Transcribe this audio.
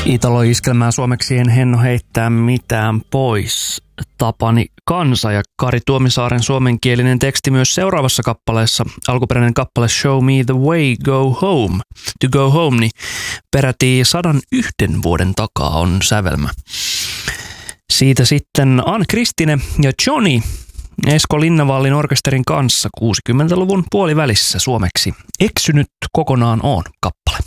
Italo-iskelmää suomeksi en henno heittää mitään pois. Tapani Kansa ja Kari Tuomisaaren suomenkielinen teksti myös seuraavassa kappaleessa. Alkuperäinen kappale Show Me the Way Go Home. To Go Home, niin peräti 101 vuoden takaa on sävelmä. Siitä sitten Ann Kristine ja Johnny Esko Linnavallin orkesterin kanssa 60-luvun puolivälissä suomeksi. Eksynyt kokonaan on kappale.